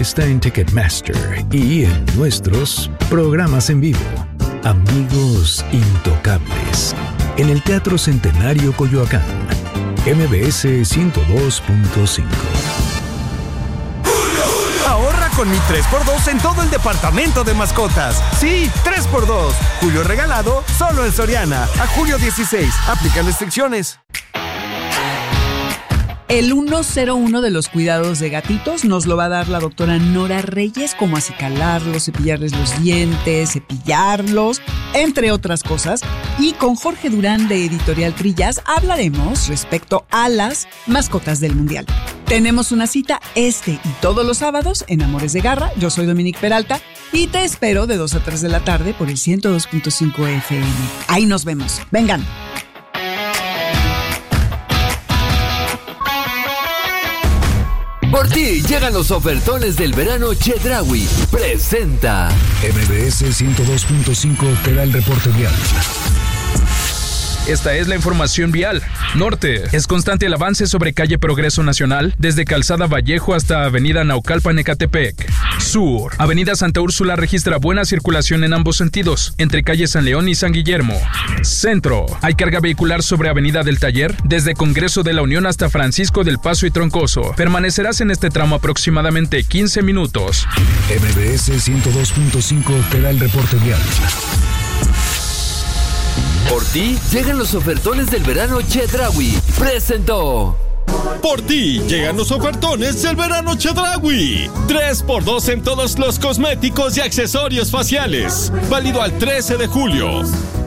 Está en Ticketmaster y en nuestros programas en vivo. Amigos Intocables, en el Teatro Centenario Coyoacán, MBS 102.5. Ahorra con mi 3x2 en todo el departamento de mascotas. Sí, 3x2. Julio regalado solo en Soriana. A julio 16. Aplican restricciones. El 101 de los cuidados de gatitos nos lo va a dar la doctora Nora Reyes, como acicalarlos, cepillarles los dientes, cepillarlos, entre otras cosas. Y con Jorge Durán de Editorial Trillas hablaremos respecto a las mascotas del Mundial. Tenemos una cita y todos los sábados en Amores de Garra. Yo soy Dominique Peralta y te espero de 2 a 3 de la tarde por el 102.5 FM. Ahí nos vemos. Vengan. Por ti llegan los ofertones del verano Chedraui. Presenta. MBS 102.5 te da el reporte vial. Esta es la información vial. Norte. Es constante el avance sobre calle Progreso Nacional, desde Calzada Vallejo hasta Avenida Naucalpan Ecatepec. Sur. Avenida Santa Úrsula registra buena circulación en ambos sentidos, entre calle San León y San Guillermo. Centro. Hay carga vehicular sobre Avenida del Taller, desde Congreso de la Unión hasta Francisco del Paso y Troncoso. Permanecerás en este tramo aproximadamente 15 minutos. MBS 102.5 te da el reporte vial. Por ti llegan los ofertones del verano Chedraui. Presentó. Por ti llegan los ofertones del verano Chedraui. 3x2 en todos los cosméticos y accesorios faciales. Válido al 13 de julio.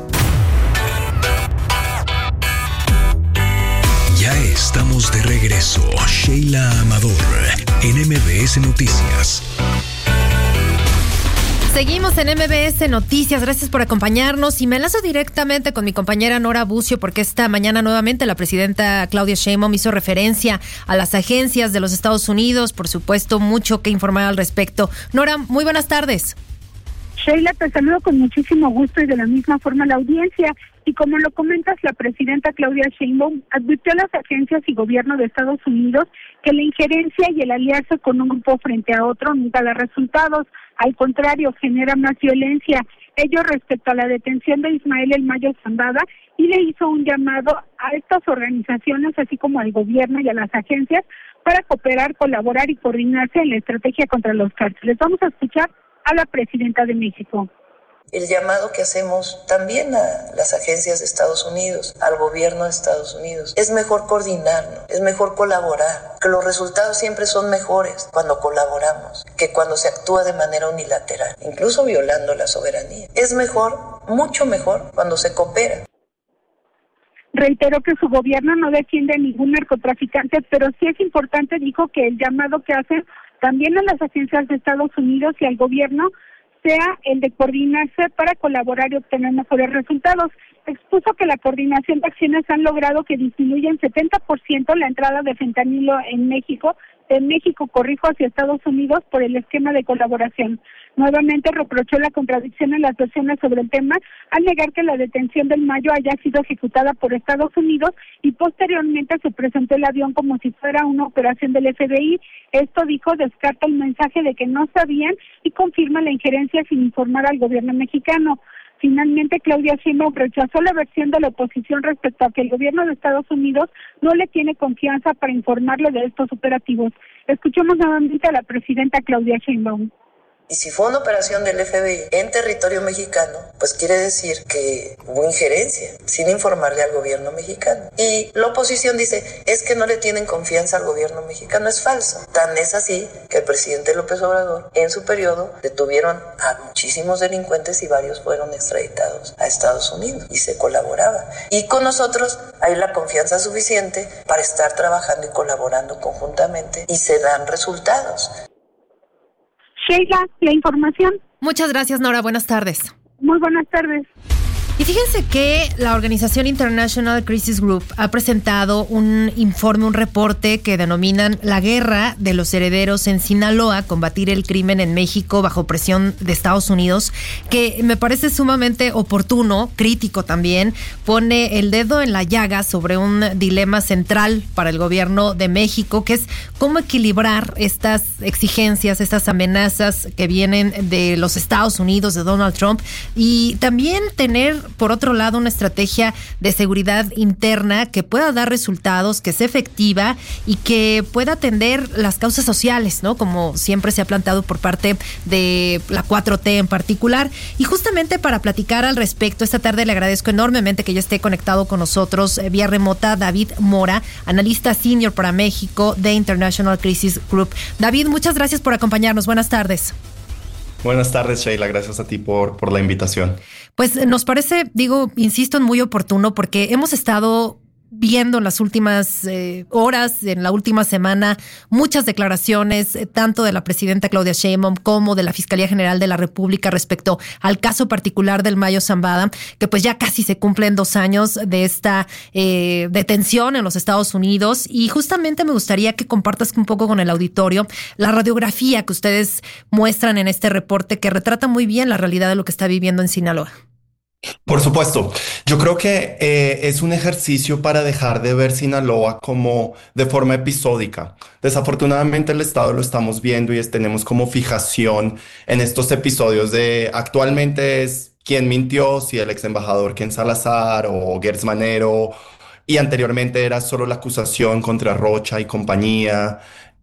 Ya estamos de regreso. Sheila Amador en MBS Noticias. Seguimos en MBS Noticias, gracias por acompañarnos y me enlazo directamente con mi compañera Nora Bucio porque esta mañana nuevamente la presidenta Claudia Sheinbaum hizo referencia a las agencias de los Estados Unidos, por supuesto mucho que informar al respecto. Nora, muy buenas tardes. Sheila, te saludo con muchísimo gusto y de la misma forma la audiencia. Y como lo comentas, la presidenta Claudia Sheinbaum advirtió a las agencias y gobierno de Estados Unidos que la injerencia y el aliarse con un grupo frente a otro nunca da resultados. Al contrario, genera más violencia. Ello respecto a la detención de Ismael El Mayo Zambada, y le hizo un llamado a estas organizaciones, así como al gobierno y a las agencias, para cooperar, colaborar y coordinarse en la estrategia contra los cárteles. Vamos a escuchar a la presidenta de México. El llamado que hacemos también a las agencias de Estados Unidos, al gobierno de Estados Unidos, es mejor coordinarnos, es mejor colaborar, que los resultados siempre son mejores cuando colaboramos, que cuando se actúa de manera unilateral, incluso violando la soberanía. Es mejor, mucho mejor, cuando se coopera. Reiteró que su gobierno no defiende a ningún narcotraficante, pero sí es importante, dijo, que el llamado que hacen también a las agencias de Estados Unidos y al gobierno sea el de coordinarse para colaborar y obtener mejores resultados. Expuso que la coordinación de acciones han logrado que disminuya en 70% la entrada de fentanilo en México, hacia Estados Unidos por el esquema de colaboración. Nuevamente reprochó la contradicción en las versiones sobre el tema al negar que la detención del Mayo haya sido ejecutada por Estados Unidos y posteriormente se presentó el avión como si fuera una operación del FBI. Esto, dijo, descarta el mensaje de que no sabían y confirma la injerencia sin informar al gobierno mexicano. Finalmente, Claudia Sheinbaum rechazó la versión de la oposición respecto a que el gobierno de Estados Unidos no le tiene confianza para informarle de estos operativos. Escuchemos nuevamente a la presidenta Claudia Sheinbaum. Y si fue una operación del FBI en territorio mexicano, pues quiere decir que hubo injerencia sin informarle al gobierno mexicano. Y la oposición dice, es que no le tienen confianza al gobierno mexicano. Es falso. Tan es así que el presidente López Obrador, en su periodo, detuvieron a muchísimos delincuentes y varios fueron extraditados a Estados Unidos y se colaboraba. Y con nosotros hay la confianza suficiente para estar trabajando y colaborando conjuntamente y se dan resultados. Sheila, la información. Muchas gracias, Nora. Buenas tardes. Muy buenas tardes. Y fíjense que la organización International Crisis Group ha presentado un informe, un reporte que denominan La guerra de los herederos en Sinaloa, combatir el crimen en México bajo presión de Estados Unidos, que me parece sumamente oportuno, crítico también, pone el dedo en la llaga sobre un dilema central para el gobierno de México, que es cómo equilibrar estas exigencias, estas amenazas que vienen de los Estados Unidos, de Donald Trump, y también tener, por otro lado, una estrategia de seguridad interna que pueda dar resultados, que sea efectiva y que pueda atender las causas sociales, ¿no? Como siempre se ha planteado por parte de la 4T en particular. Y justamente para platicar al respecto, esta tarde le agradezco enormemente que ya esté conectado con nosotros vía remota David Mora, analista senior para México de International Crisis Group. David, muchas gracias por acompañarnos. Buenas tardes. Buenas tardes, Sheila. Gracias a ti por la invitación. Pues nos parece, insisto, muy oportuno porque hemos estado viendo en las últimas horas, en la última semana, muchas declaraciones, tanto de la presidenta Claudia Sheinbaum como de la Fiscalía General de la República respecto al caso particular del Mayo Zambada, que pues ya casi se cumplen 2 años de esta detención en los Estados Unidos. Y justamente me gustaría que compartas un poco con el auditorio la radiografía que ustedes muestran en este reporte, que retrata muy bien la realidad de lo que está viviendo en Sinaloa. Por supuesto, yo creo que es un ejercicio para dejar de ver Sinaloa como de forma episódica. Desafortunadamente el Estado lo estamos viendo y tenemos como fijación en estos episodios de actualmente es quién mintió, si el ex embajador Ken Salazar o Gertz Manero, y anteriormente era solo la acusación contra Rocha y compañía.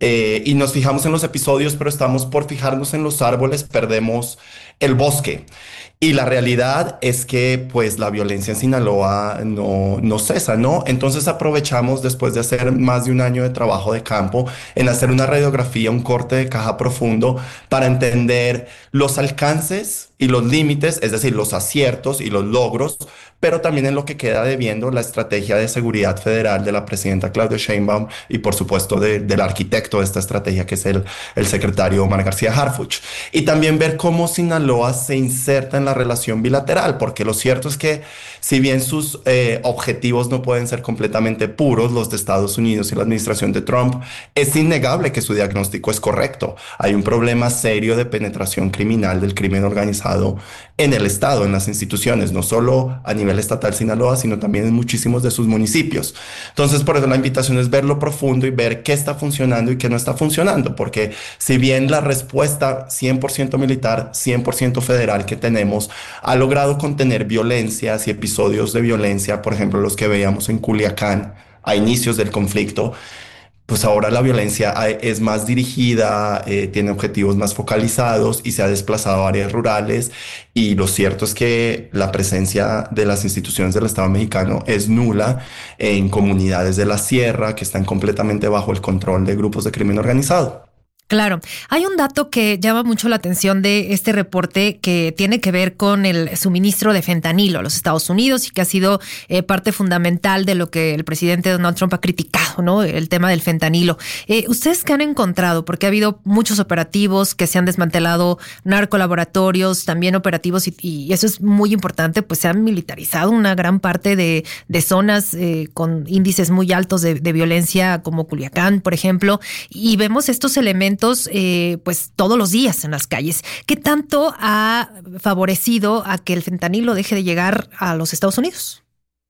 Y nos fijamos en los episodios, pero estamos por fijarnos en los árboles, perdemos el bosque. Y la realidad es que pues la violencia en Sinaloa no cesa, ¿no? Entonces aprovechamos, después de hacer más de 1 año de trabajo de campo, en hacer una radiografía, un corte de caja profundo para entender los alcances y los límites, es decir, los aciertos y los logros, pero también en lo que queda debiendo la estrategia de seguridad federal de la presidenta Claudia Sheinbaum y por supuesto del arquitecto de esta estrategia, que es el secretario Omar García Harfuch. Y también ver cómo Sinaloa se inserta en la relación bilateral, porque lo cierto es que si bien sus objetivos no pueden ser completamente puros, los de Estados Unidos y la administración de Trump, es innegable que su diagnóstico es correcto. Hay un problema serio de penetración criminal del crimen organizado en el Estado, en las instituciones, no solo a nivel estatal Sinaloa, sino también en muchísimos de sus municipios. Entonces, por eso la invitación es verlo profundo y ver qué está funcionando y qué no está funcionando, porque si bien la respuesta 100% militar, 100% federal que tenemos ha logrado contener violencias y episodios de violencia, por ejemplo, los que veíamos en Culiacán a inicios del conflicto, pues ahora la violencia es más dirigida, tiene objetivos más focalizados y se ha desplazado a áreas rurales. Y lo cierto es que la presencia de las instituciones del Estado mexicano es nula en comunidades de la sierra que están completamente bajo el control de grupos de crimen organizado. Claro. Hay un dato que llama mucho la atención de este reporte que tiene que ver con el suministro de fentanilo a los Estados Unidos y que ha sido parte fundamental de lo que el presidente Donald Trump ha criticado, ¿no? El tema del fentanilo. ¿Ustedes qué han encontrado? Porque ha habido muchos operativos que se han desmantelado, narcolaboratorios, también operativos y eso es muy importante, pues se han militarizado una gran parte de zonas con índices muy altos de violencia como Culiacán, por ejemplo, y vemos estos elementos pues todos los días en las calles. ¿Qué tanto ha favorecido a que el fentanilo deje de llegar a los Estados Unidos?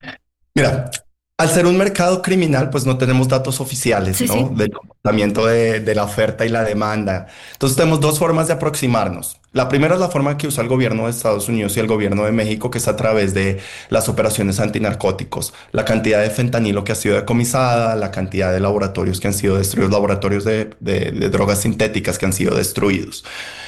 Mira, al ser un mercado criminal, pues no tenemos datos oficiales, sí, ¿no? Sí. Del comportamiento de la oferta y la demanda. Entonces tenemos 2 formas de aproximarnos. La primera es la forma que usa el gobierno de Estados Unidos y el gobierno de México, que es a través de las operaciones antinarcóticos. La cantidad de fentanilo que ha sido decomisada, la cantidad de laboratorios que han sido destruidos, laboratorios de drogas sintéticas que han sido destruidos.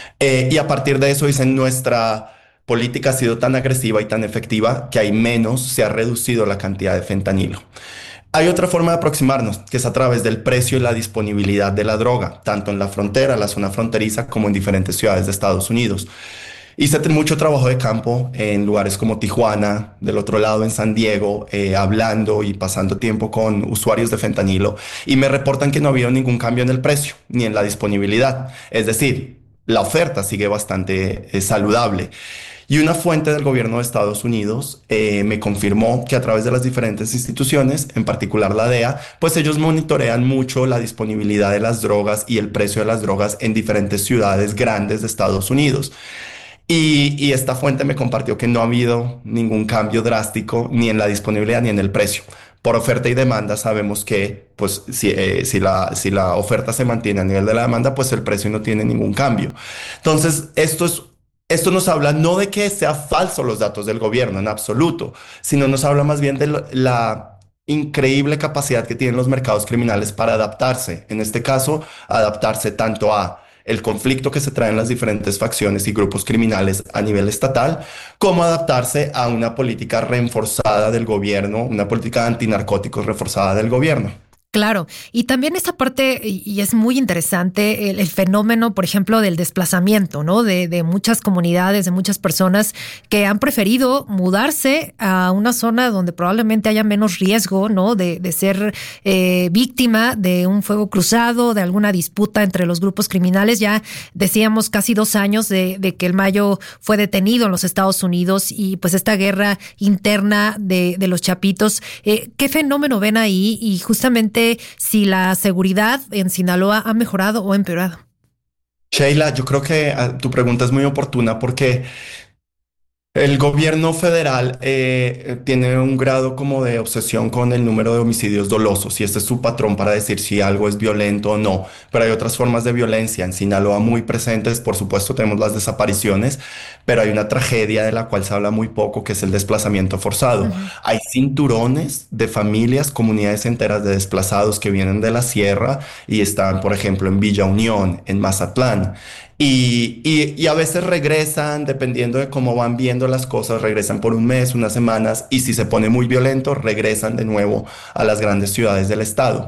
Y a partir de eso dicen nuestra política ha sido tan agresiva y tan efectiva que se ha reducido la cantidad de fentanilo. Hay otra forma de aproximarnos, que es a través del precio y la disponibilidad de la droga, tanto en la frontera, la zona fronteriza, como en diferentes ciudades de Estados Unidos. Hice mucho trabajo de campo en lugares como Tijuana, del otro lado en San Diego, hablando y pasando tiempo con usuarios de fentanilo, y me reportan que no ha habido ningún cambio en el precio ni en la disponibilidad. Es decir, la oferta sigue bastante saludable. Y una fuente del gobierno de Estados Unidos me confirmó que a través de las diferentes instituciones, en particular la DEA, pues ellos monitorean mucho la disponibilidad de las drogas y el precio de las drogas en diferentes ciudades grandes de Estados Unidos. Y esta fuente me compartió que no ha habido ningún cambio drástico ni en la disponibilidad ni en el precio. Por oferta y demanda sabemos que pues, si la oferta se mantiene a nivel de la demanda, pues el precio no tiene ningún cambio. Entonces, esto nos habla no de que sea falso los datos del gobierno en absoluto, sino nos habla más bien de la increíble capacidad que tienen los mercados criminales para adaptarse. En este caso, adaptarse tanto a el conflicto que se traen las diferentes facciones y grupos criminales a nivel estatal, como adaptarse a una política reforzada del gobierno, una política antinarcóticos reforzada del gobierno. Claro, y también esta parte, y es muy interesante, el fenómeno, por ejemplo, del desplazamiento, ¿no? De muchas comunidades, de muchas personas que han preferido mudarse a una zona donde probablemente haya menos riesgo, ¿no? De ser víctima de un fuego cruzado, de alguna disputa entre los grupos criminales. Ya decíamos casi 2 años de que el Mayo fue detenido en los Estados Unidos y pues esta guerra interna de los chapitos. ¿Qué fenómeno ven ahí? Y justamente si la seguridad en Sinaloa ha mejorado o empeorado. Sheila, yo creo que tu pregunta es muy oportuna porque el gobierno federal tiene un grado como de obsesión con el número de homicidios dolosos y este es su patrón para decir si algo es violento o no. Pero hay otras formas de violencia en Sinaloa muy presentes. Por supuesto tenemos las desapariciones, pero hay una tragedia de la cual se habla muy poco, que es el desplazamiento forzado. Hay cinturones de familias, comunidades enteras de desplazados que vienen de la sierra y están, por ejemplo, en Villa Unión, en Mazatlán. Y a veces regresan, dependiendo de cómo van viendo las cosas, regresan por un mes, unas semanas, y si se pone muy violento, regresan de nuevo a las grandes ciudades del estado.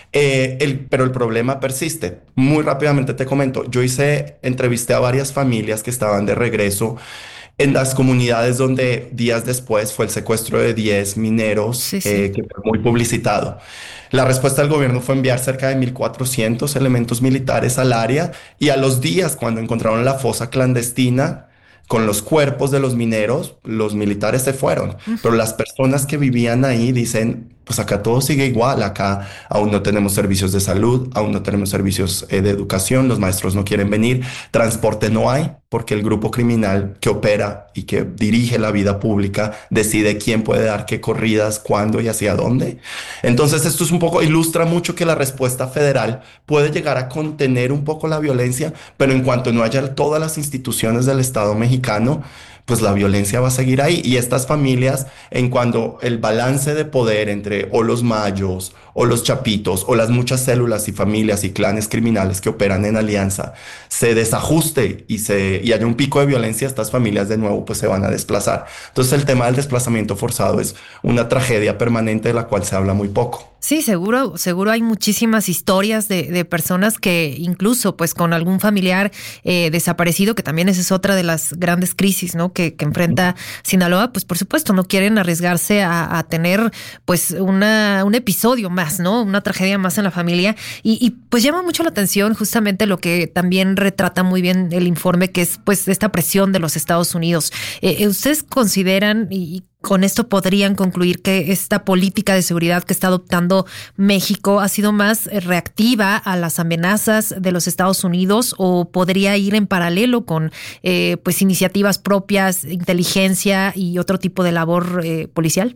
Pero el problema persiste. Muy rápidamente te comento, entrevisté a varias familias que estaban de regreso en las comunidades donde días después fue el secuestro de 10 mineros, que fue muy publicitado. La respuesta del gobierno fue enviar cerca de 1,400 elementos militares al área y a los días, cuando encontraron la fosa clandestina con los cuerpos de los mineros, los militares se fueron. Pero las personas que vivían ahí dicen, pues acá todo sigue igual, acá aún no tenemos servicios de salud, aún no tenemos servicios de educación, los maestros no quieren venir, transporte no hay, porque el grupo criminal que opera y que dirige la vida pública decide quién puede dar qué corridas, cuándo y hacia dónde. Entonces esto es ilustra mucho que la respuesta federal puede llegar a contener un poco la violencia, pero en cuanto no haya todas las instituciones del Estado mexicano, pues la violencia va a seguir ahí. Y estas familias, en cuanto el balance de poder entre o los mayos o los chapitos o las muchas células y familias y clanes criminales que operan en alianza, se desajuste y haya un pico de violencia, estas familias de nuevo pues se van a desplazar. Entonces el tema del desplazamiento forzado es una tragedia permanente de la cual se habla muy poco. Sí, seguro hay muchísimas historias de personas que incluso pues con algún familiar desaparecido, que también esa es otra de las grandes crisis, ¿no? Que enfrenta Sinaloa, pues por supuesto no quieren arriesgarse a tener pues un episodio más, ¿no? Una tragedia más en la familia y pues llama mucho la atención justamente lo que también retrata muy bien el informe, que es pues esta presión de los Estados Unidos. ¿Ustedes consideran y con esto podrían concluir que esta política de seguridad que está adoptando México ha sido más reactiva a las amenazas de los Estados Unidos o podría ir en paralelo con pues iniciativas propias, inteligencia y otro tipo de labor policial?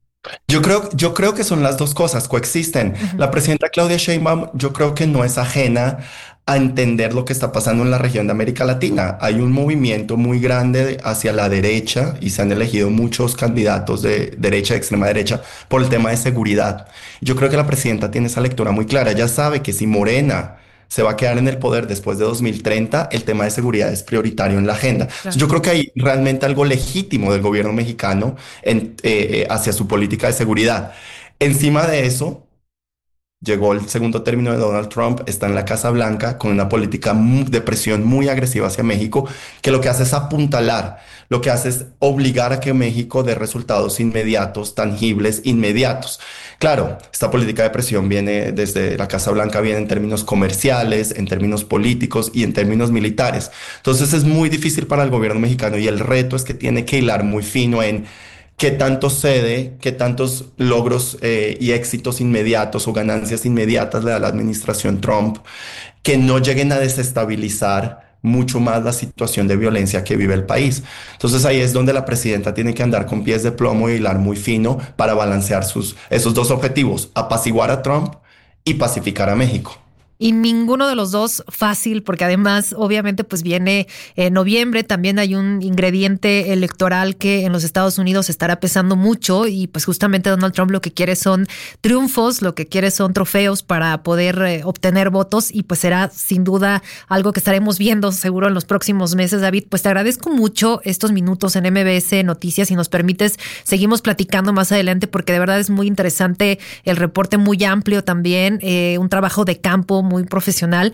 Yo creo que son las dos cosas, coexisten. La presidenta Claudia Sheinbaum, yo creo que no es ajena a entender lo que está pasando en la región de América Latina. Hay un movimiento muy grande hacia la derecha y se han elegido muchos candidatos de derecha, de extrema derecha, por el tema de seguridad. Yo creo que la presidenta tiene esa lectura muy clara. Ella sabe que si Morena se va a quedar en el poder después de 2030, el tema de seguridad es prioritario en la agenda. Claro. Yo creo que hay realmente algo legítimo del gobierno mexicano hacia su política de seguridad. Encima de eso, llegó el segundo término de Donald Trump, está en la Casa Blanca con una política de presión muy agresiva hacia México, que lo que hace es apuntalar, lo que hace es obligar a que México dé resultados inmediatos, tangibles, inmediatos. Claro, esta política de presión viene desde la Casa Blanca, viene en términos comerciales, en términos políticos y en términos militares. Entonces es muy difícil para el gobierno mexicano y el reto es que tiene que hilar muy fino en qué tanto cede, qué tantos logros y éxitos inmediatos o ganancias inmediatas le da la administración Trump, que no lleguen a desestabilizar mucho más la situación de violencia que vive el país. Entonces ahí es donde la presidenta tiene que andar con pies de plomo y hilar muy fino para balancear esos dos objetivos, apaciguar a Trump y pacificar a México. Y ninguno de los dos fácil, porque además, obviamente, pues viene noviembre, también hay un ingrediente electoral que en los Estados Unidos estará pesando mucho y pues justamente Donald Trump lo que quiere son triunfos, lo que quiere son trofeos para poder obtener votos y pues será sin duda algo que estaremos viendo seguro en los próximos meses. David, pues te agradezco mucho estos minutos en MBS Noticias. Si nos permites, seguimos platicando más adelante porque de verdad es muy interesante el reporte, muy amplio también, un trabajo de campo muy profesional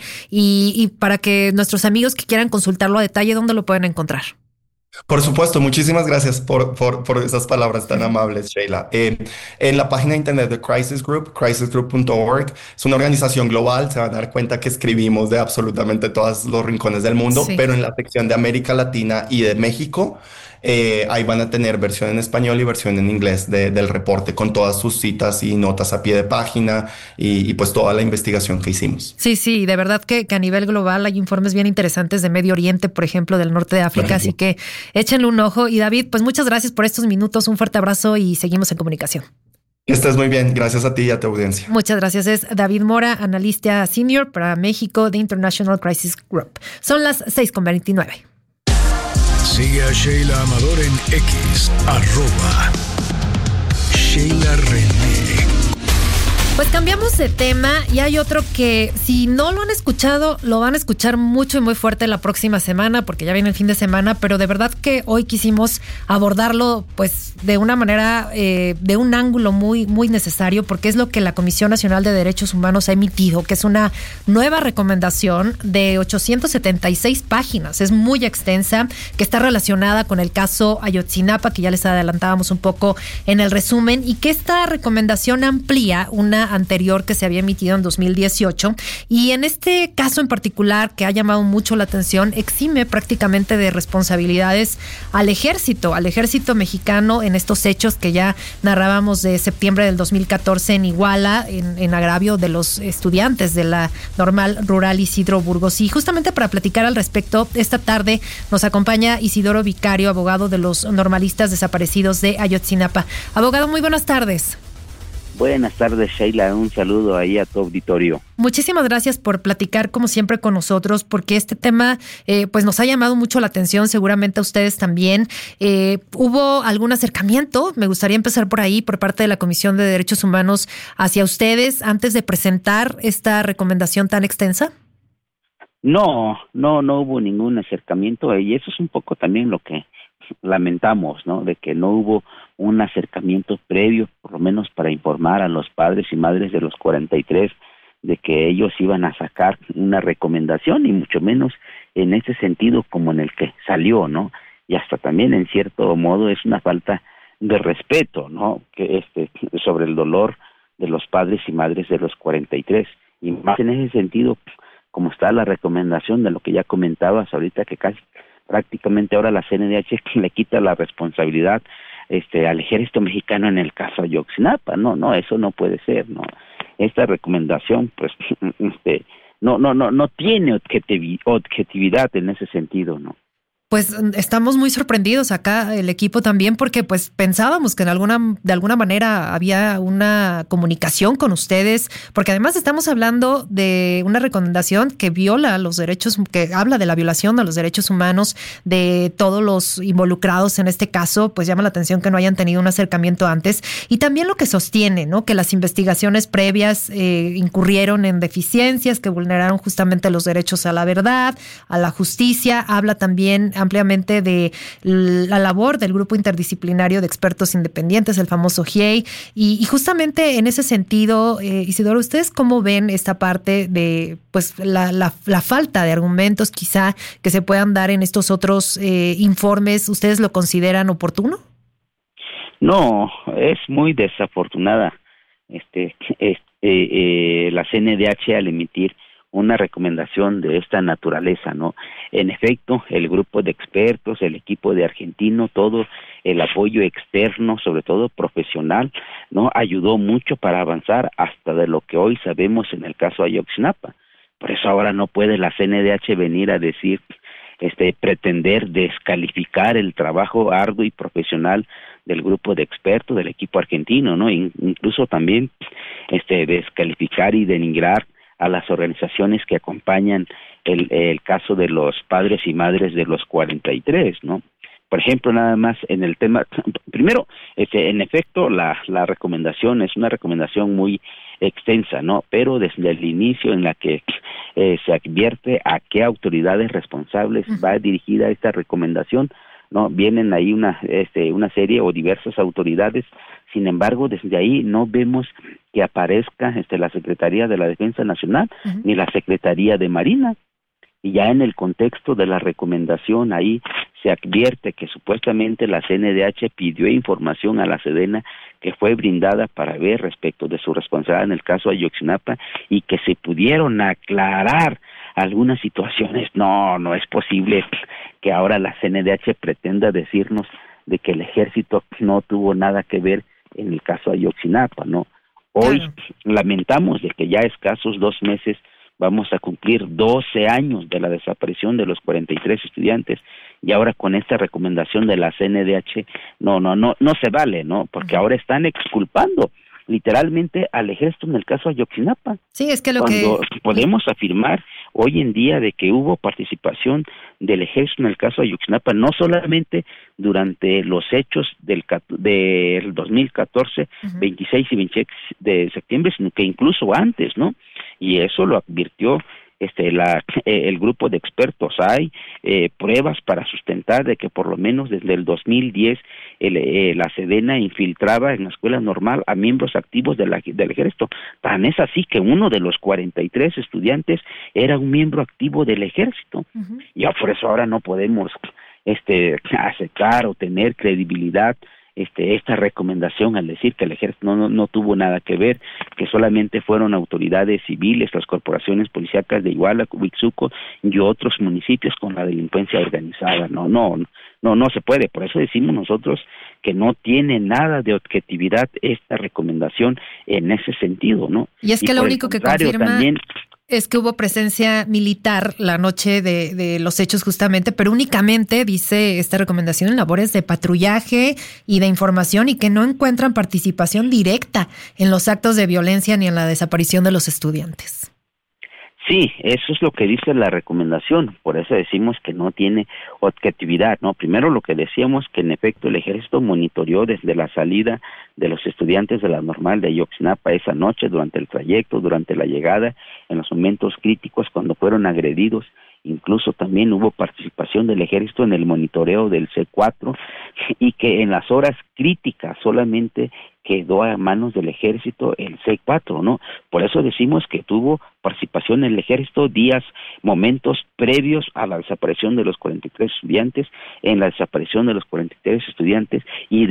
y para que nuestros amigos que quieran consultarlo a detalle, ¿dónde lo pueden encontrar? Por supuesto, muchísimas gracias por esas palabras tan amables, Sheila. En la página de internet de Crisis Group, crisisgroup.org, es una organización global, se van a dar cuenta que escribimos de absolutamente todos los rincones del mundo, sí. Pero en la sección de América Latina y de México, ahí van a tener versión en español y versión en inglés del reporte con todas sus citas y notas a pie de página y pues toda la investigación que hicimos. Sí, de verdad que a nivel global hay informes bien interesantes de Medio Oriente, por ejemplo, del norte de África, así que échenle un ojo. Y David, pues muchas gracias por estos minutos, un fuerte abrazo y seguimos en comunicación. Que estés muy bien, gracias a ti y a tu audiencia. Muchas gracias, es David Mora, analista senior para México de International Crisis Group. Son las 6:29. Sigue a Sheila Amador en X, @Sheila René. Pues cambiamos de tema y hay otro que si no lo han escuchado, lo van a escuchar mucho y muy fuerte la próxima semana porque ya viene el fin de semana, pero de verdad que hoy quisimos abordarlo pues de una manera, de un ángulo muy, muy necesario porque es lo que la Comisión Nacional de Derechos Humanos ha emitido, que es una nueva recomendación de 876 páginas, es muy extensa, que está relacionada con el caso Ayotzinapa, que ya les adelantábamos un poco en el resumen, y que esta recomendación amplía una anterior que se había emitido en 2018 y en este caso en particular que ha llamado mucho la atención exime prácticamente de responsabilidades al ejército mexicano en estos hechos que ya narrábamos de septiembre del 2014 en Iguala en agravio de los estudiantes de la Normal Rural Isidro Burgos. Y justamente para platicar al respecto esta tarde nos acompaña Isidoro Vicario, abogado de los normalistas desaparecidos de Ayotzinapa. Abogado, muy buenas tardes. Buenas tardes, Sheila. Un saludo ahí a tu auditorio. Muchísimas gracias por platicar como siempre con nosotros, porque este tema pues nos ha llamado mucho la atención, seguramente a ustedes también. ¿Hubo algún acercamiento? Me gustaría empezar por ahí, por parte de la Comisión de Derechos Humanos hacia ustedes antes de presentar esta recomendación tan extensa. No hubo ningún acercamiento y eso es un poco también lo que lamentamos, ¿no? De que no hubo un acercamiento previo, por lo menos para informar a los padres y madres de los 43 de que ellos iban a sacar una recomendación y mucho menos en ese sentido como en el que salió, ¿no? Y hasta también en cierto modo es una falta de respeto, ¿no? Que sobre el dolor de los padres y madres de los 43 y más en ese sentido como está la recomendación de lo que ya comentabas ahorita que casi prácticamente ahora la CNDH le quita la responsabilidad al ejército mexicano en el caso Ayotzinapa. No, eso no puede ser, ¿no? Esta recomendación, pues, no tiene objetividad en ese sentido, ¿no? Pues estamos muy sorprendidos acá, el equipo también, porque pues pensábamos que de alguna manera había una comunicación con ustedes, porque además estamos hablando de una recomendación que viola los derechos, que habla de la violación a los derechos humanos de todos los involucrados en este caso, pues llama la atención que no hayan tenido un acercamiento antes. Y también lo que sostiene, ¿no? Que las investigaciones previas incurrieron en deficiencias que vulneraron justamente los derechos a la verdad, a la justicia. Habla también ampliamente de la labor del Grupo Interdisciplinario de Expertos Independientes, el famoso GIEI, y justamente en ese sentido, Isidoro, ¿ustedes cómo ven esta parte de pues la falta de argumentos quizá que se puedan dar en estos otros informes? ¿Ustedes lo consideran oportuno? No, es muy desafortunada la CNDH al emitir una recomendación de esta naturaleza, ¿no? En efecto, el grupo de expertos, el equipo de Argentino, todo el apoyo externo, sobre todo profesional, ¿no? Ayudó mucho para avanzar hasta de lo que hoy sabemos en el caso Ayotzinapa. Por eso ahora no puede la CNDH venir a decir, pretender descalificar el trabajo arduo y profesional del grupo de expertos, del equipo argentino, ¿no? Incluso también descalificar y denigrar a las organizaciones que acompañan el caso de los padres y madres de los 43, ¿no? Por ejemplo, nada más en el tema, primero, en efecto, la recomendación es una recomendación muy extensa, ¿no? Pero desde el inicio en la que se advierte a qué autoridades responsables va dirigida esta recomendación, ¿no? Vienen ahí una serie o diversas autoridades. Sin embargo, desde ahí no vemos que aparezca la Secretaría de la Defensa Nacional ni la Secretaría de Marina. Y ya en el contexto de la recomendación ahí se advierte que supuestamente la CNDH pidió información a la Sedena que fue brindada para ver respecto de su responsabilidad en el caso Ayotzinapa y que se pudieron aclarar algunas situaciones. No es posible que ahora la CNDH pretenda decirnos de que el ejército no tuvo nada que ver en el caso Ayotzinapa, ¿no? Hoy lamentamos de que ya escasos 2 meses vamos a cumplir 12 años de la desaparición de los 43 estudiantes y ahora con esta recomendación de la CNDH no se vale, ¿no? Porque ahora están exculpando literalmente al ejército en el caso Ayotzinapa. Sí, es que cuando podemos afirmar hoy en día de que hubo participación del ejército en el caso Ayotzinapa, no solamente durante los hechos del 2014, 26 y 27 de septiembre, sino que incluso antes, ¿no? Y eso lo advirtió el grupo de expertos. Hay pruebas para sustentar de que por lo menos desde el 2010 la Sedena infiltraba en la escuela normal a miembros activos del ejército. Tan es así que uno de los 43 estudiantes era un miembro activo del ejército. Y por eso ahora no podemos aceptar o tener credibilidad esta recomendación al decir que el ejército no tuvo nada que ver, que solamente fueron autoridades civiles, las corporaciones policíacas de Iguala, Huitzuco y otros municipios con la delincuencia organizada. No se puede. Por eso decimos nosotros que no tiene nada de objetividad esta recomendación en ese sentido, ¿no? Y es que lo único que confirma también es que hubo presencia militar la noche de los hechos justamente, pero únicamente, dice esta recomendación, en labores de patrullaje y de información y que no encuentran participación directa en los actos de violencia ni en la desaparición de los estudiantes. Sí, eso es lo que dice la recomendación, por eso decimos que no tiene objetividad, ¿no? Primero lo que decíamos que en efecto el ejército monitoreó desde la salida de los estudiantes de la normal de Ayotzinapa esa noche, durante el trayecto, durante la llegada, en los momentos críticos cuando fueron agredidos. Incluso también hubo participación del ejército en el monitoreo del C4 y que en las horas críticas solamente quedó a manos del ejército el C4, ¿no? Por eso decimos que tuvo participación en el ejército momentos previos a la desaparición de los 43 estudiantes, en la desaparición de los 43 estudiantes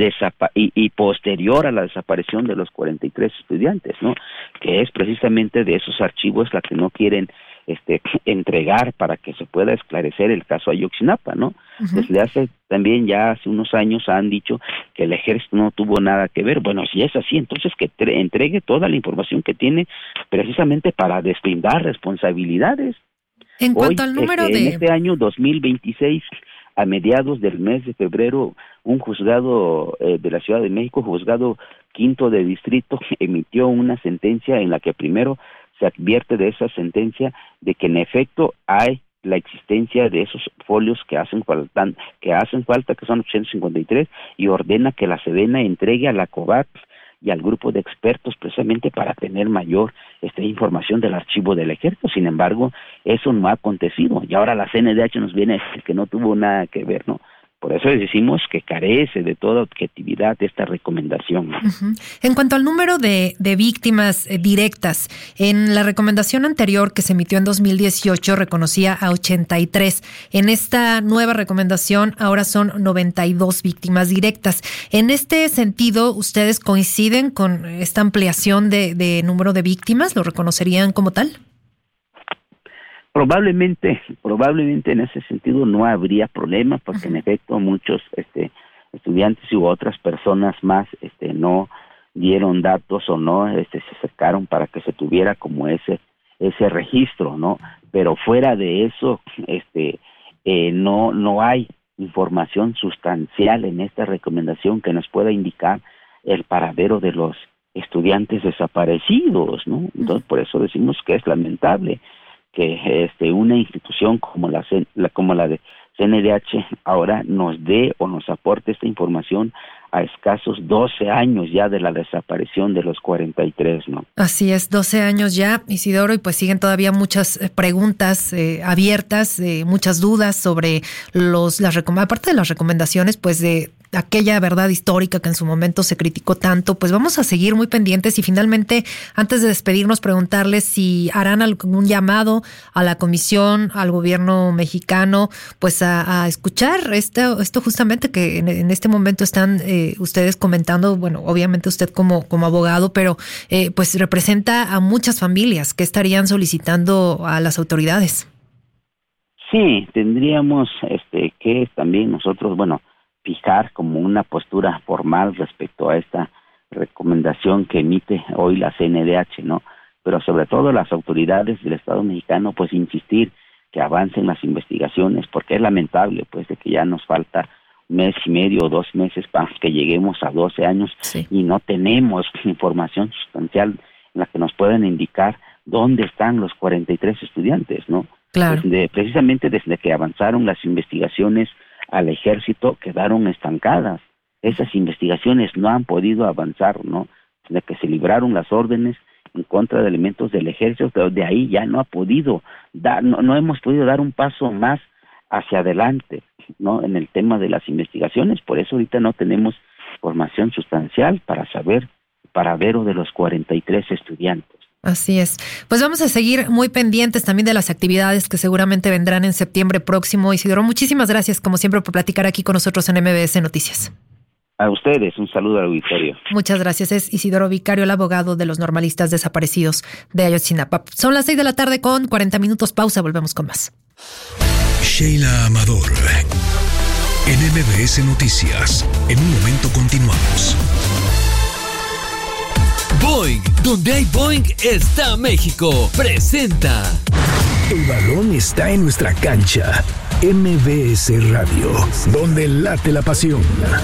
y posterior a la desaparición de los 43 estudiantes, ¿no? Que es precisamente de esos archivos la que no quieren entregar para que se pueda esclarecer el caso Ayotzinapa, ¿no? Desde hace unos años han dicho que el ejército no tuvo nada que ver. Bueno, si es así, entonces que entregue toda la información que tiene precisamente para deslindar responsabilidades. En cuanto al número en este año 2026, a mediados del mes de febrero, un juzgado de la Ciudad de México, juzgado quinto de distrito, emitió una sentencia en la que primero se advierte de esa sentencia de que en efecto hay la existencia de esos folios que hacen falta, que son 853, y ordena que la Sedena entregue a la COVAX y al grupo de expertos precisamente para tener mayor información del archivo del ejército. Sin embargo, eso no ha acontecido y ahora la CNDH nos viene a decir que no tuvo nada que ver, ¿no? Por eso decimos que carece de toda objetividad esta recomendación. Uh-huh. En cuanto al número de víctimas directas, en la recomendación anterior que se emitió en 2018 reconocía a 83. En esta nueva recomendación ahora son 92 víctimas directas. En este sentido, ¿ustedes coinciden con esta ampliación de número de víctimas? ¿Lo reconocerían como tal? Probablemente en ese sentido no habría problema, porque en efecto muchos estudiantes u otras personas más no dieron datos o no se acercaron para que se tuviera como ese registro, ¿no? Pero fuera de eso no hay información sustancial en esta recomendación que nos pueda indicar el paradero de los estudiantes desaparecidos, ¿no? Entonces por eso decimos que es lamentable que una institución como la de CNDH ahora nos dé o nos aporte esta información a escasos 12 años ya de la desaparición de los 43, ¿no? Así es, 12 años ya, Isidoro, y pues siguen todavía muchas preguntas abiertas, muchas dudas sobre aparte de las recomendaciones, pues de aquella verdad histórica que en su momento se criticó tanto. Pues vamos a seguir muy pendientes y finalmente, antes de despedirnos, preguntarles si harán algún llamado a la comisión, al gobierno mexicano, pues a escuchar esto justamente que en este momento están ustedes comentando. Bueno, obviamente usted como abogado, pero pues representa a muchas familias que estarían solicitando a las autoridades. Sí, tendríamos que también nosotros, fijar como una postura formal respecto a esta recomendación que emite hoy la CNDH, ¿no? Pero sobre todo las autoridades del Estado mexicano, pues insistir que avancen las investigaciones, porque es lamentable, pues, de que ya nos falta 1 mes y medio o 2 meses para que lleguemos a 12 años y no tenemos información sustancial en la que nos puedan indicar dónde están los 43 estudiantes, ¿no? Claro. Precisamente desde que avanzaron las investigaciones al ejército quedaron estancadas. Esas investigaciones no han podido avanzar, ¿no? Desde que se libraron las órdenes en contra de elementos del ejército, pero de ahí ya no hemos podido dar un paso más hacia adelante, ¿no? En el tema de las investigaciones. Por eso ahorita no tenemos información sustancial para saber el paradero de los 43 estudiantes. Así es. Pues vamos a seguir muy pendientes también de las actividades que seguramente vendrán en septiembre próximo. Isidoro, muchísimas gracias, como siempre, por platicar aquí con nosotros en MBS Noticias. A ustedes, un saludo al auditorio. Muchas gracias. Es Isidoro Vicario, el abogado de los normalistas desaparecidos de Ayotzinapa. Son las 6 de la tarde con 40 minutos. Pausa, volvemos con más. Sheila Amador, en MBS Noticias. En un momento continuamos. Boing, donde hay Boing está México. Presenta. El balón está en nuestra cancha. MBS Radio, donde late la pasión.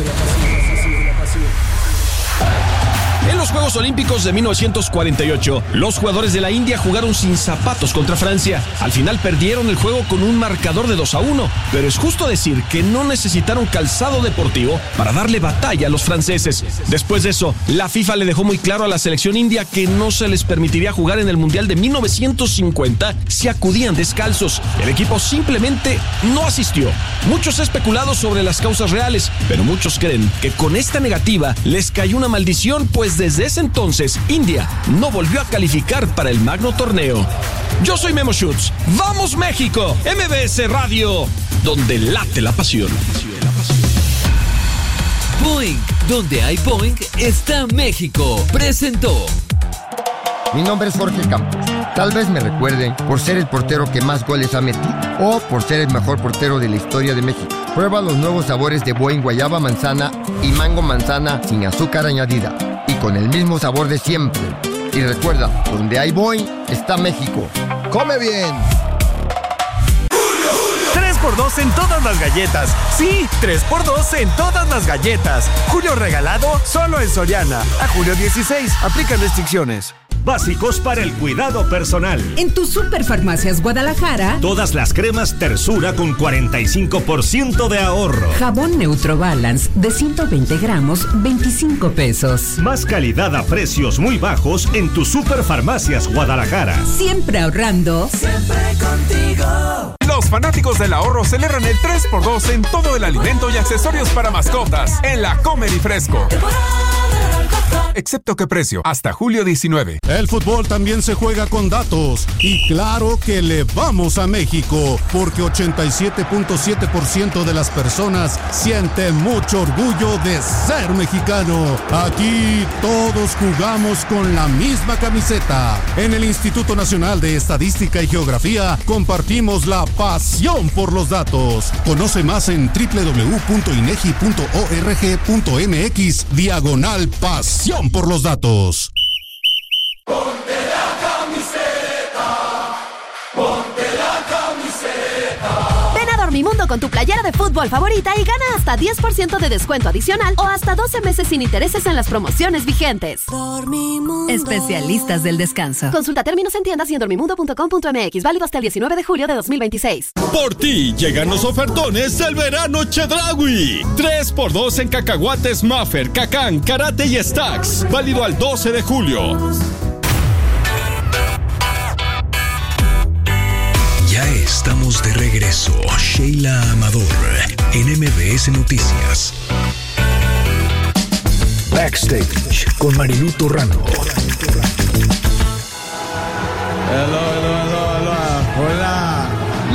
En los Juegos Olímpicos de 1948, los jugadores de la India jugaron sin zapatos contra Francia. Al final perdieron el juego con un marcador de 2-1, pero es justo decir que no necesitaron calzado deportivo para darle batalla a los franceses. Después de eso, la FIFA le dejó muy claro a la selección india que no se les permitiría jugar en el Mundial de 1950 si acudían descalzos. El equipo simplemente no asistió. Muchos han especulado sobre las causas reales, pero muchos creen que con esta negativa les cayó una maldición, pues desde ese entonces, India no volvió a calificar para el magno torneo. Yo soy Memo Schutz. ¡Vamos México! MBS Radio, donde late la pasión. Boing, donde hay Boing está México. Presentó. Mi nombre es Jorge Campos. Tal vez me recuerden por ser el portero que más goles ha metido o por ser el mejor portero de la historia de México. Prueba los nuevos sabores de Boing guayaba manzana y mango manzana sin azúcar añadida y con el mismo sabor de siempre. Y recuerda, donde hay Boing está México. ¡Come bien! 3x2 en todas las galletas. Sí, 3x2 en todas las galletas. Julio regalado solo en Soriana. A julio 16. Aplican restricciones. básicos para el cuidado personal. En tu Superfarmacias Guadalajara, todas las cremas Tersura con 45% de ahorro. Jabón Neutro Balance de 120 gramos, 25 pesos. Más calidad a precios muy bajos en tu Superfarmacias Guadalajara. Siempre ahorrando. Siempre contigo. Los fanáticos del ahorro celebran el 3x2 en todo el alimento y accesorios para mascotas en la Comer y Fresco. Excepto que precio, hasta julio 19. El fútbol también se juega con datos. Y claro que le vamos a México, porque 87.7% de las personas sienten mucho orgullo de ser mexicano. Aquí todos jugamos con la misma camiseta. En el Instituto Nacional de Estadística y Geografía compartimos la pasión por los datos. Conoce más en www.inegi.org.mx/pasión por los datos. Ponte la camiseta, ponte la camiseta. Ven a Dormimundo con tu playera de fútbol favorita y gana hasta 10% de descuento adicional o hasta 12 meses sin intereses en las promociones vigentes. Dormimundo. Especialistas del descanso. Consulta términos en tiendas y en dormimundo.com.mx. Válido hasta el 19 de julio de 2026. Por ti llegan los ofertones del verano Chedraui. 3x2 en cacahuates Maffer, Cacán, Karate y Stacks. Válido al 12 de julio. Ya estamos de regreso. Sheila Amador en MBS Noticias. Backstage con Marilú Torrano. Hola.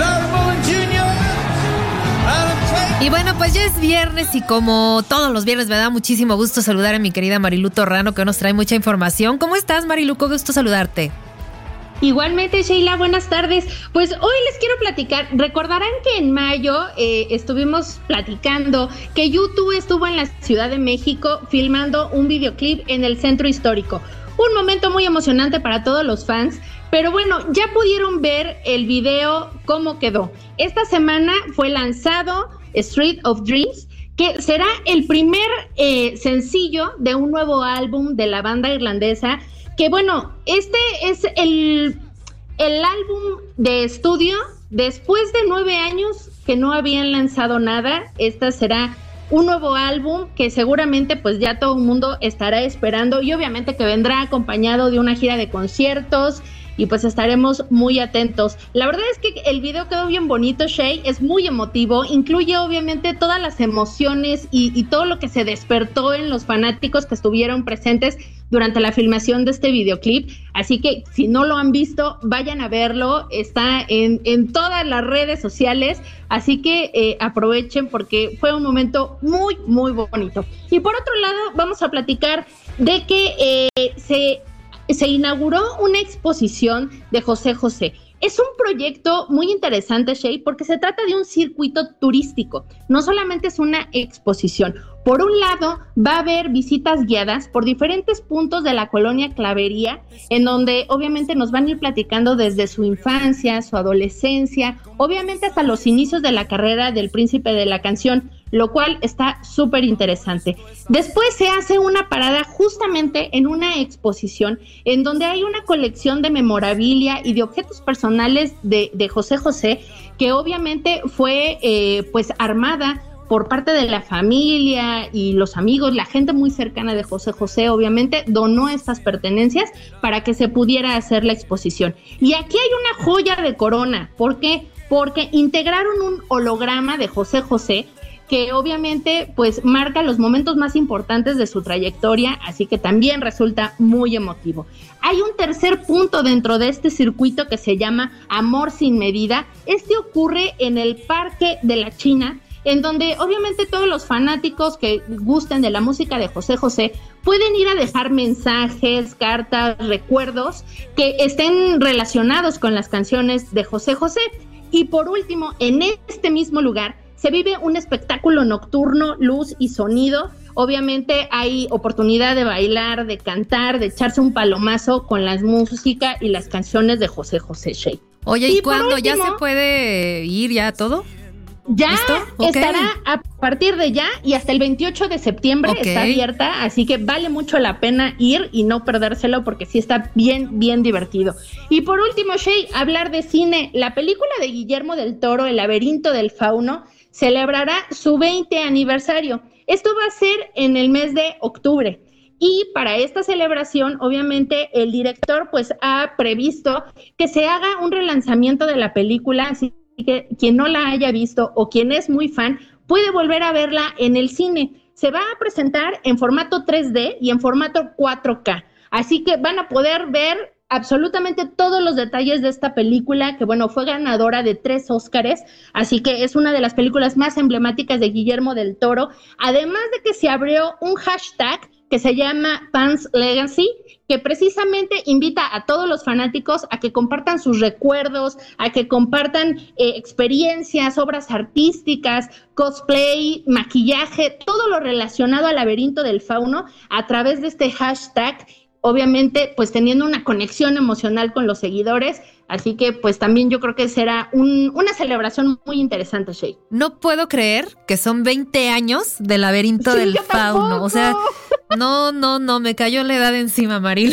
Y bueno, pues ya es viernes y como todos los viernes me da muchísimo gusto saludar a mi querida Marilú Torrano, que nos trae mucha información. ¿Cómo estás, Marilú? Qué gusto saludarte. Igualmente, Sheila, buenas tardes. Pues hoy les quiero platicar, recordarán que en mayo estuvimos platicando que YouTube estuvo en la Ciudad de México filmando un videoclip en el Centro Histórico. Un momento muy emocionante para todos los fans, pero bueno, ya pudieron ver el video cómo quedó. Esta semana fue lanzado Street of Dreams, que será el primer sencillo de un nuevo álbum de la banda irlandesa. Que bueno, este es el álbum de estudio después de 9 años que no habían lanzado nada. Este será un nuevo álbum que seguramente pues ya todo el mundo estará esperando y obviamente que vendrá acompañado de una gira de conciertos y pues estaremos muy atentos. La verdad es que el video quedó bien bonito, Shay, es muy emotivo, incluye obviamente todas las emociones y todo lo que se despertó en los fanáticos que estuvieron presentes durante la filmación de este videoclip, así que si no lo han visto, vayan a verlo, está en todas las redes sociales, así que aprovechen porque fue un momento muy, muy bonito. Y por otro lado, vamos a platicar de que se inauguró una exposición de José José. Es un proyecto muy interesante, Shay, porque se trata de un circuito turístico. No solamente es una exposición. Por un lado, va a haber visitas guiadas por diferentes puntos de la colonia Clavería, en donde obviamente nos van a ir platicando desde su infancia, su adolescencia, obviamente hasta los inicios de la carrera del Príncipe de la Canción, lo cual está súper interesante. Después se hace una parada justamente en una exposición en donde hay una colección de memorabilia y de objetos personales de José José, que obviamente fue pues armada por parte de la familia y los amigos, la gente muy cercana de José José, obviamente, donó estas pertenencias para que se pudiera hacer la exposición. Y aquí hay una joya de corona. ¿Por qué? Porque integraron un holograma de José José que obviamente pues marca los momentos más importantes de su trayectoria, así que también resulta muy emotivo. Hay un tercer punto dentro de este circuito que se llama Amor sin Medida. Este ocurre en el Parque de la China, en donde obviamente todos los fanáticos que gusten de la música de José José pueden ir a dejar mensajes, cartas, recuerdos que estén relacionados con las canciones de José José. Y por último, en este mismo lugar se vive un espectáculo nocturno, luz y sonido. Obviamente hay oportunidad de bailar, de cantar, de echarse un palomazo con la música y las canciones de José José, Shea. Oye, ¿y cuándo ya se puede ir ya todo? Ya ¿Listo? estará a partir de ya y hasta el 28 de septiembre está abierta, así que vale mucho la pena ir y no perdérselo porque sí está bien, bien divertido. Y por último, Shay, hablar de cine. La película de Guillermo del Toro, El laberinto del fauno, celebrará su 20 aniversario. Esto va a ser en el mes de octubre. Y para esta celebración, obviamente, el director pues ha previsto que se haga un relanzamiento de la película, así que quien no la haya visto o quien es muy fan puede volver a verla en el cine. Se va a presentar en formato 3D y en formato 4K, así que van a poder ver absolutamente todos los detalles de esta película, que bueno, fue ganadora de 3 Óscares, así que es una de las películas más emblemáticas de Guillermo del Toro, además de que se abrió un hashtag que se llama Fans Legacy, que precisamente invita a todos los fanáticos a que compartan sus recuerdos, a que compartan experiencias, obras artísticas, cosplay, maquillaje, todo lo relacionado al laberinto del fauno a través de este hashtag, obviamente pues teniendo una conexión emocional con los seguidores, así que pues también yo creo que será una celebración muy interesante, Shay. No puedo creer que son 20 años del laberinto del fauno, tampoco. O sea, no, me cayó la edad encima, Marilu.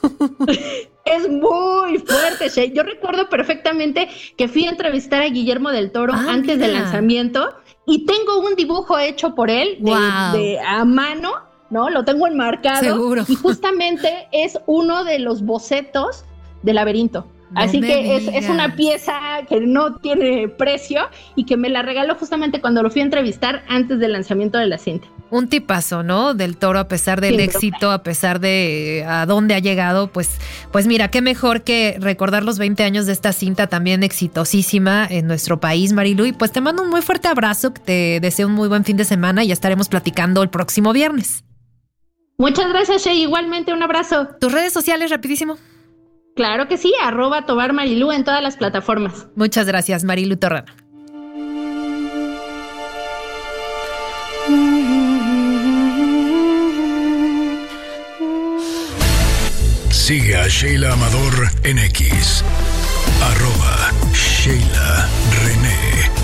Es muy fuerte, Shay. Yo recuerdo perfectamente que fui a entrevistar a Guillermo del Toro antes del lanzamiento y tengo un dibujo hecho por él de a mano, ¿no? Lo tengo enmarcado. Seguro. Y justamente es uno de los bocetos del laberinto. Así que es una pieza que no tiene precio y que me la regaló justamente cuando lo fui a entrevistar antes del lanzamiento de la cinta. Un tipazo, ¿no? Del Toro, a pesar del éxito, a pesar de a dónde ha llegado, pues mira, qué mejor que recordar los 20 años de esta cinta también exitosísima en nuestro país, Marilu. Y pues te mando un muy fuerte abrazo, te deseo un muy buen fin de semana y ya estaremos platicando el próximo viernes. Muchas gracias, Shay. Igualmente, un abrazo. ¿Tus redes sociales, rapidísimo? Claro que sí, @tobarmarilu en todas las plataformas. Muchas gracias, Marilu Torrana. Sigue a Sheila Amador en X. @Sheila René.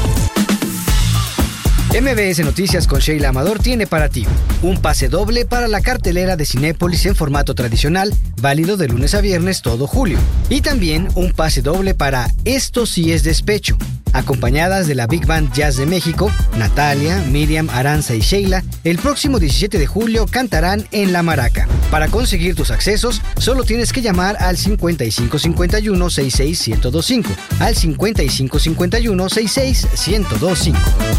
MBS Noticias con Sheila Amador tiene para ti un pase doble para la cartelera de Cinépolis en formato tradicional, válido de lunes a viernes todo julio. Y también un pase doble para Esto sí es despecho, acompañadas de la Big Band Jazz de México, Natalia, Miriam, Aranza y Sheila. El próximo 17 de julio cantarán en La Maraca. Para conseguir tus accesos, solo tienes que llamar al 5551-66125, al 5551-66125.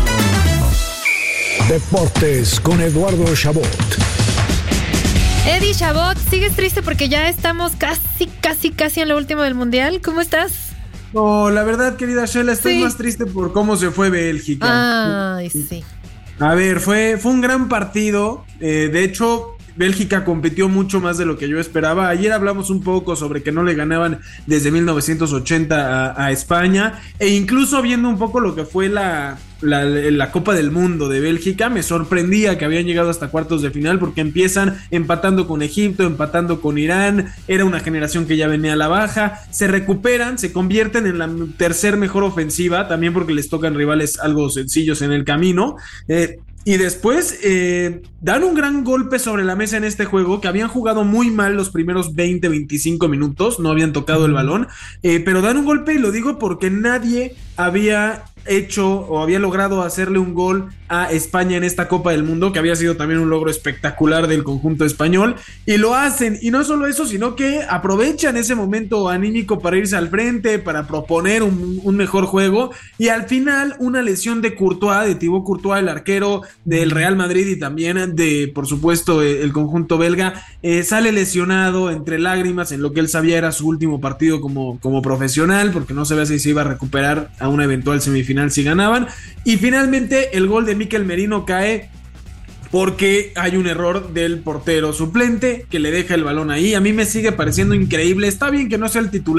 Deportes con Eduardo Chabot. Eddie Chabot, ¿sigues triste porque ya estamos casi en lo último del Mundial? ¿Cómo estás? No, la verdad, querida Sheila, estoy más triste por cómo se fue Bélgica. Ay, sí. A ver, fue un gran partido. De hecho, Bélgica compitió mucho más de lo que yo esperaba. Ayer hablamos un poco sobre que no le ganaban desde 1980 a España. E incluso viendo un poco lo que fue la Copa del Mundo de Bélgica, me sorprendía que habían llegado hasta cuartos de final porque empiezan empatando con Egipto, empatando con Irán. Era una generación que ya venía a la baja. Se recuperan, se convierten en la tercer mejor ofensiva, también porque les tocan rivales algo sencillos en el camino. Y después dan un gran golpe sobre la mesa en este juego, que habían jugado muy mal los primeros 20-25 minutos, no habían tocado el balón, pero dan un golpe, y lo digo porque nadie había hecho o había logrado hacerle un gol a España en esta Copa del Mundo, que había sido también un logro espectacular del conjunto español, y lo hacen. Y no solo eso, sino que aprovechan ese momento anímico para irse al frente, para proponer un mejor juego, y al final una lesión de Courtois, de Thibaut Courtois, el arquero del Real Madrid y también de, por supuesto, el conjunto belga, sale lesionado entre lágrimas en lo que él sabía era su último partido como profesional, porque no sabía si se iba a recuperar a una eventual semifinal si ganaban. Y finalmente el gol de Mikel Merino cae porque hay un error del portero suplente que le deja el balón ahí. A mí me sigue pareciendo increíble. Está bien que no sea el titular,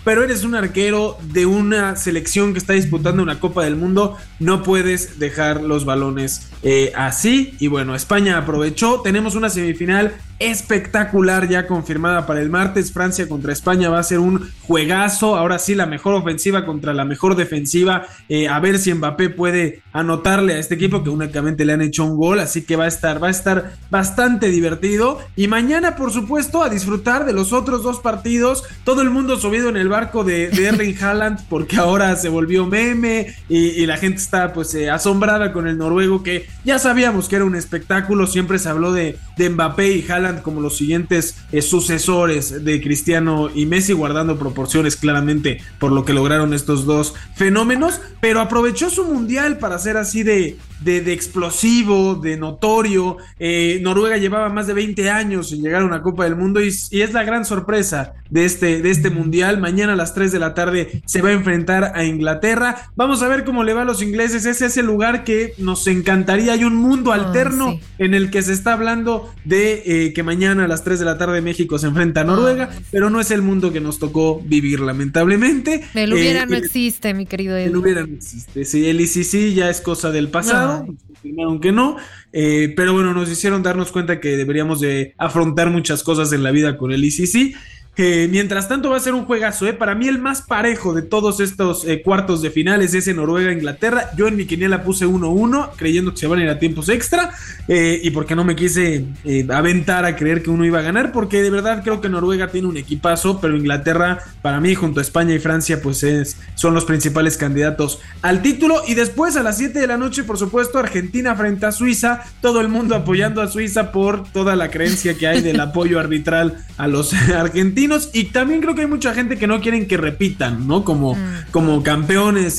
pero eres un arquero de una selección que está disputando una Copa del Mundo, no puedes dejar los balones así. Y bueno, España aprovechó, tenemos una semifinal espectacular ya confirmada para el martes. Francia contra España va a ser un juegazo, ahora sí la mejor ofensiva contra la mejor defensiva, a ver si Mbappé puede anotarle a este equipo que únicamente le han hecho un gol, así que va a estar bastante divertido. Y mañana, por supuesto, a disfrutar de los otros dos partidos, todo el mundo subido en el barco de Erling Haaland, porque ahora se volvió meme y la gente está pues asombrada con el noruego, que ya sabíamos que era un espectáculo. Siempre se habló de Mbappé y Haaland como los siguientes sucesores de Cristiano y Messi, guardando proporciones claramente por lo que lograron estos dos fenómenos, pero aprovechó su mundial para ser así de explosivo, de notorio. Noruega llevaba más de 20 años sin llegar a una Copa del Mundo y es la gran sorpresa de este mundial. Mañana a las 3 de la tarde se va a enfrentar a Inglaterra. Vamos a ver cómo le va a los ingleses. Es ese lugar que nos encantaría. Hay un mundo alterno en el que se está hablando de que mañana a las 3 de la tarde México se enfrenta a Noruega, pero no es el mundo que nos tocó vivir, lamentablemente. El hubiera no existe, mi querido Edu. El hubiera no existe. Sí, el ICC ya es cosa del pasado. Confirmaron que no, pero bueno, nos hicieron darnos cuenta que deberíamos de afrontar muchas cosas en la vida con el ICC. Mientras tanto va a ser un juegazo, para mí el más parejo de todos estos cuartos de finales es en Noruega-Inglaterra. Yo en mi quiniela puse 1-1, creyendo que se van a ir a tiempos extra, y porque no me quise aventar a creer que uno iba a ganar, porque de verdad creo que Noruega tiene un equipazo, pero Inglaterra, para mí, junto a España y Francia, pues son los principales candidatos al título. Y después a las 7 de la noche, por supuesto, Argentina frente a Suiza, todo el mundo apoyando a Suiza por toda la creencia que hay del apoyo arbitral a los argentinos. Y también creo que hay mucha gente que no quieren que repitan, ¿no? Como campeones,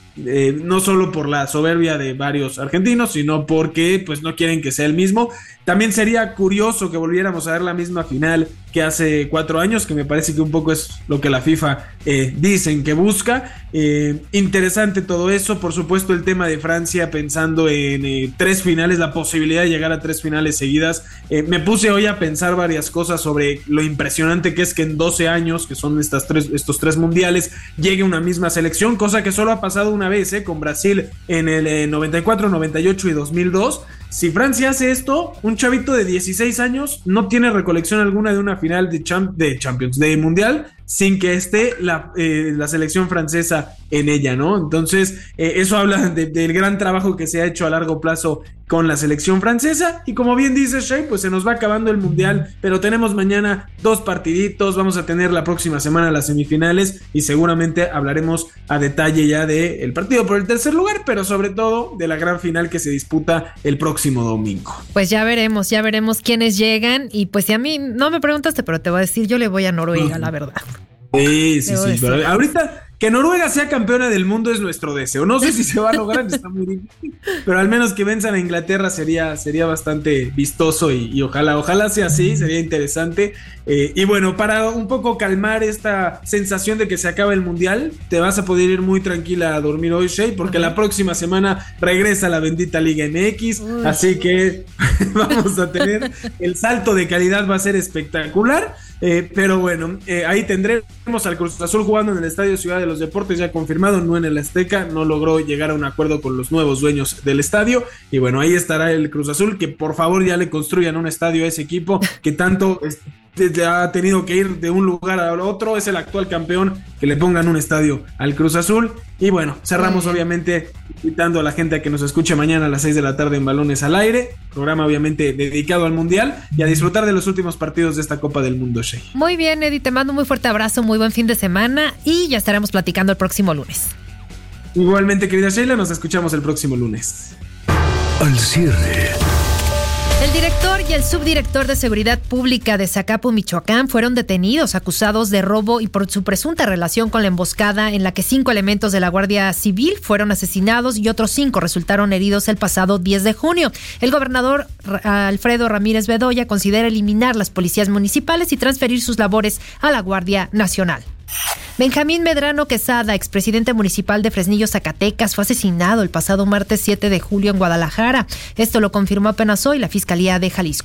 no solo por la soberbia de varios argentinos, sino porque pues no quieren que sea el mismo. También sería curioso que volviéramos a ver la misma final que hace 4 años, que me parece que un poco es lo que la FIFA dicen que busca. Interesante todo eso. Por supuesto, el tema de Francia, pensando en 3 finales, la posibilidad de llegar a 3 finales seguidas. Me puse hoy a pensar varias cosas sobre lo impresionante que es que en 12 años, que son estos 3 mundiales, llegue una misma selección, cosa que solo ha pasado una vez, con Brasil en el 94, 98 y 2002. Si Francia hace esto, un chavito de 16 años no tiene recolección alguna de una final de Champions, de Mundial, sin que esté la selección francesa en ella, ¿no? Entonces, eso habla del gran trabajo que se ha hecho a largo plazo con la selección francesa. Y como bien dice Shea, pues se nos va acabando el Mundial, pero tenemos mañana 2 partiditos, vamos a tener la próxima semana las semifinales y seguramente hablaremos a detalle ya del partido por el tercer lugar, pero sobre todo de la gran final que se disputa el próximo domingo. Pues ya veremos quiénes llegan. Y pues si a mí no me preguntaste, pero te voy a decir, yo le voy a Noruega, la verdad. Sí. Pero ahorita que Noruega sea campeona del mundo es nuestro deseo. No sé si se va a lograr, está muy difícil, pero al menos que venzan a Inglaterra sería bastante vistoso y ojalá sea así, sería interesante. Y bueno, para un poco calmar esta sensación de que se acaba el Mundial, te vas a poder ir muy tranquila a dormir hoy, Shea, porque la próxima semana regresa la bendita Liga MX, así que vamos a tener el salto de calidad, va a ser espectacular. Pero bueno, ahí tendremos al Cruz Azul jugando en el Estadio Ciudad de los Deportes, ya confirmado, no en el Azteca, no logró llegar a un acuerdo con los nuevos dueños del estadio, y bueno, ahí estará el Cruz Azul, que por favor ya le construyan un estadio a ese equipo que tanto ha tenido que ir de un lugar a otro. Es el actual campeón, que le pongan un estadio al Cruz Azul. Y bueno, cerramos obviamente invitando a la gente a que nos escuche mañana a las 6 de la tarde en Balones al Aire, programa obviamente dedicado al Mundial y a disfrutar de los últimos partidos de esta Copa del Mundo, Shea. Muy bien, Eddie, te mando un muy fuerte abrazo, muy buen fin de semana y ya estaremos platicando el próximo lunes. Igualmente, querida Sheila, nos escuchamos el próximo lunes. Al cierre. El director y el subdirector de Seguridad Pública de Zacapu, Michoacán, fueron detenidos, acusados de robo y por su presunta relación con la emboscada en la que 5 elementos de la Guardia Civil fueron asesinados y otros 5 resultaron heridos el pasado 10 de junio. El gobernador Alfredo Ramírez Bedoya considera eliminar las policías municipales y transferir sus labores a la Guardia Nacional. Benjamín Medrano Quesada, expresidente municipal de Fresnillo, Zacatecas, fue asesinado el pasado martes 7 de julio en Guadalajara. Esto lo confirmó apenas hoy la Fiscalía de Jalisco.